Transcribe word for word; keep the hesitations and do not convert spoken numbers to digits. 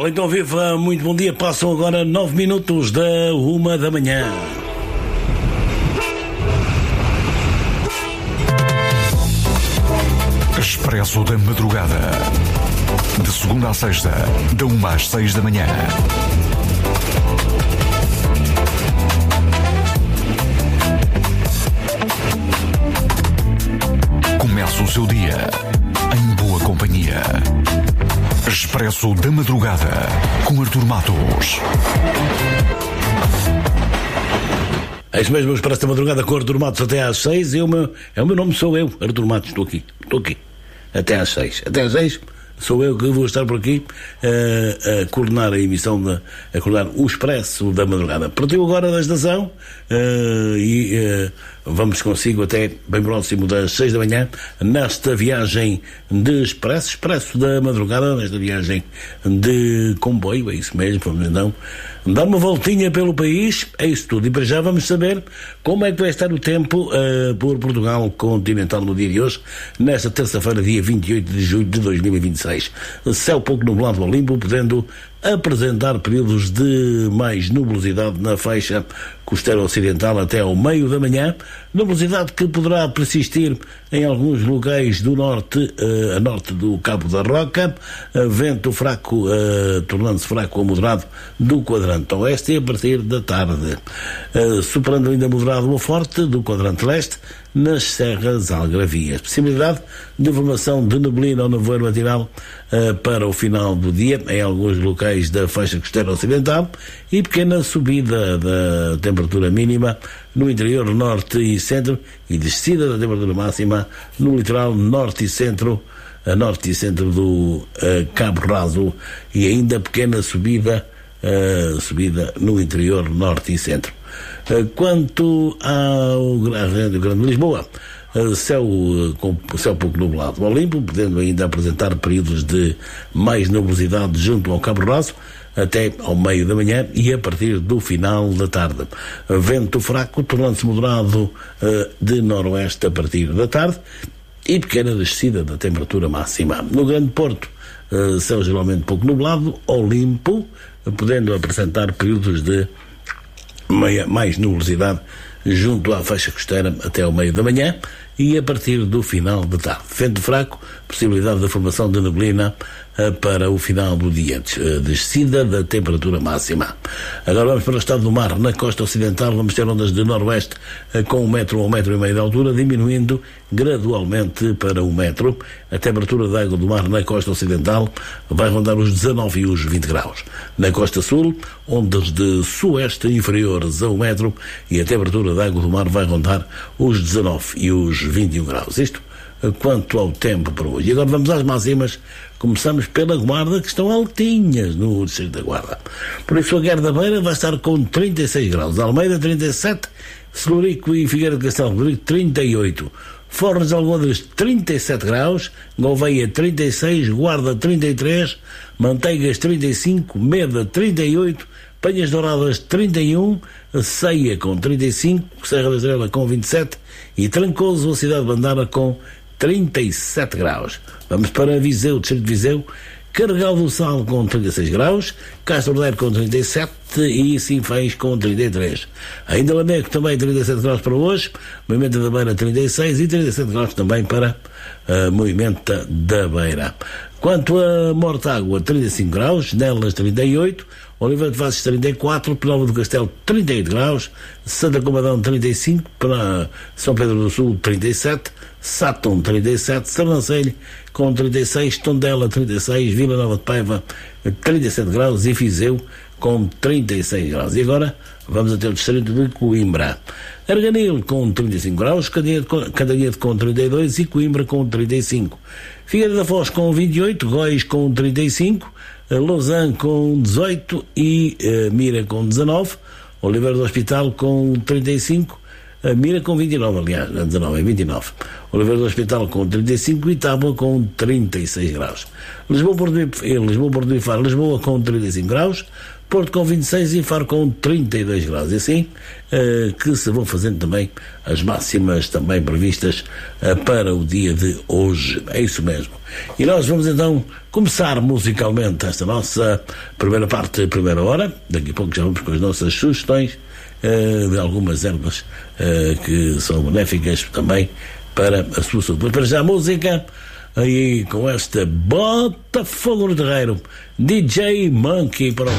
Olá, então viva, muito bom dia. Passam agora nove minutos da uma da manhã. Expresso da Madrugada. De segunda à sexta, da uma às seis da manhã. Começa o seu dia em boa companhia. Expresso da Madrugada, com Artur Matos. É isso mesmo, o Expresso da Madrugada com Artur Matos até às seis. É o meu, é o meu nome, sou eu, Artur Matos, estou aqui, estou aqui. Até às seis. Até às seis sou eu que vou estar por aqui uh, a coordenar a emissão, de, a coordenar o Expresso da Madrugada. Partiu agora da estação uh, e uh, vamos consigo até bem próximo das seis da manhã nesta viagem de Expresso, Expresso da Madrugada, nesta viagem de comboio, é isso mesmo, vamos então dar uma voltinha pelo país, é isso tudo. E para já vamos saber como é que vai estar o tempo uh, por Portugal continental no dia de hoje, nesta terça-feira, dia vinte e oito de julho de dois mil e vinte e seis. Céu pouco nublado ao limpo, podendo apresentar períodos de mais nubosidade na faixa costeira ocidental até ao meio da manhã, nubosidade que poderá persistir em alguns locais do norte, uh, a norte do Cabo da Roca, uh, vento fraco, uh, tornando-se fraco ou moderado do quadrante oeste e a partir da tarde, uh, superando ainda moderado ou forte do quadrante leste, nas serras algravias. Possibilidade de formação de neblina ou nevoeiro matinal uh, para o final do dia em alguns locais da faixa costeira ocidental e pequena subida da temperatura mínima no interior norte e centro e descida da temperatura máxima no litoral norte e centro, a norte e centro do uh, Cabo Raso e ainda pequena subida, uh, subida no interior norte e centro. Quanto ao Grande Lisboa, céu, com céu pouco nublado ao limpo, podendo ainda apresentar períodos de mais nubosidade junto ao Cabo Raso até ao meio da manhã e a partir do final da tarde. Vento fraco, tornando-se moderado de noroeste a partir da tarde e pequena descida da temperatura máxima. No Grande Porto, céu geralmente pouco nublado ao limpo, podendo apresentar períodos de Meia, mais nubosidade junto à faixa costeira até ao meio da manhã e a partir do final da tarde. Vento fraco, possibilidade da formação de neblina uh, para o final do dia, uh, descida da temperatura máxima. Agora vamos para o estado do mar. Na costa ocidental vamos ter ondas de noroeste uh, com um metro ou um metro e meio de altura, diminuindo gradualmente para um metro. A temperatura da água do mar na costa ocidental vai rondar os dezanove e os vinte graus. Na costa sul, ondas de sueste inferiores a um metro e a temperatura da água do mar vai rondar os dezanove e os vinte e um graus. Isto quanto ao tempo para hoje. E agora vamos às máximas. Começamos pela Guarda, que estão altinhas no distrito da Guarda. Por isso a Guerra da Beira vai estar com trinta e seis graus. Almeida trinta e sete, Celurico e Figueira de Castelo Rodrigo trinta e oito. Fornos de Algodres trinta e sete graus, Gouveia trinta e seis, Guarda trinta e três, Manteigas trinta e cinco, Meda trinta e oito, Penhas Douradas trinta e um, Ceia com trinta e cinco, Serra da Estrela com vinte e sete e Trancoso, a cidade de Bandara, com trinta e sete graus. Vamos para Viseu, distrito de Viseu, Carregal do Sal com trinta e seis graus, Castro Daire com trinta e sete e Sinfãs com trinta e três. Ainda Lameco também trinta e sete graus para hoje, Moimenta da Beira trinta e seis e trinta e sete graus também para uh, Moimenta da Beira. Quanto a Mortágua, trinta e cinco graus, Nelas trinta e oito, Oliveira de Varzes trinta e quatro, Penalva do Castelo trinta e oito graus, Santa Comadão trinta e cinco, para São Pedro do Sul trinta e sete, Sátão trinta e sete, Sernancelho com trinta e seis, Tondela trinta e seis, Vila Nova de Paiva trinta e sete graus e Viseu com trinta e seis graus. E agora vamos até o distrito de Coimbra. Arganil com trinta e cinco graus, Cantanhede com trinta e dois e Coimbra com trinta e cinco. Figueira da Foz com vinte e oito, Góis com trinta e cinco, Lausanne com dezoito e uh, Mira com dezanove, Oliveira do Hospital com trinta e cinco, A Mira com vinte e nove, aliás, dezanove, é vinte e nove. Oliveira do Hospital com trinta e cinco e Tábua com trinta e seis graus. Lisboa, Porto e Lisboa, Porto e Faro, Lisboa com trinta e cinco graus, Porto com vinte e seis e Faro com trinta e dois graus. E assim uh, que se vão fazendo também as máximas também previstas uh, para o dia de hoje. É isso mesmo. E nós vamos então começar musicalmente esta nossa primeira parte, primeira hora. Daqui a pouco já vamos com as nossas sugestões uh, de algumas ervas uh, que são benéficas também para a sua saúde. Para já a música aí com esta Botafogo no Terreiro, D J Monkey para o